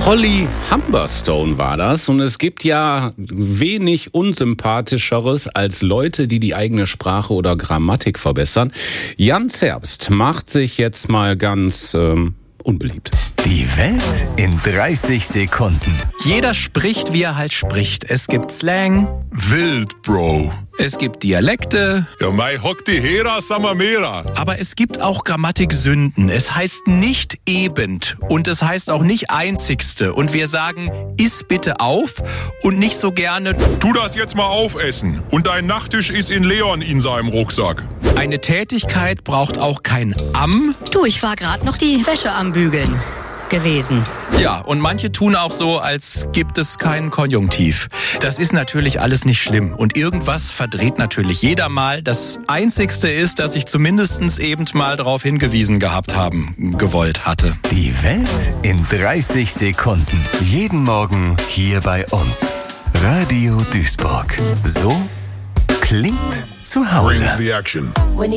Holly Humberstone war das, und es gibt ja wenig Unsympathischeres als Leute, die die eigene Sprache oder Grammatik verbessern. Jan Zerbst macht sich jetzt mal ganz unbeliebt. Die Welt in 30 Sekunden. Jeder spricht, wie er halt spricht. Es gibt Slang, Wild, Bro. es gibt Dialekte, Ja, mei hock die Hera Samamera. aber es gibt auch Grammatiksünden. Es heißt nicht eben und es heißt auch nicht einzigste. Und wir sagen, iss bitte auf und nicht so gerne, Tu das jetzt mal aufessen. Und dein Nachttisch ist in Leon in seinem Rucksack. eine Tätigkeit braucht auch kein am. Du, ich war gerade noch die Wäsche am Bügeln gewesen. Ja, und manche tun auch so, als gibt es keinen Konjunktiv. Das ist natürlich alles nicht schlimm. Und irgendwas verdreht natürlich jeder mal. Das Einzigste ist, dass ich zumindest eben mal darauf hingewiesen gewollt hatte. Die Welt in 30 Sekunden. Jeden Morgen hier bei uns. Radio Duisburg. So klingt zu Hause. Bring the action.